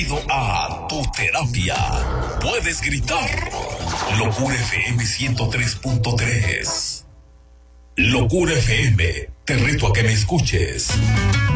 Bienvenido a Tu Terapia. Puedes gritar. Locura FM 103.3. Locura FM, te reto a que me escuches.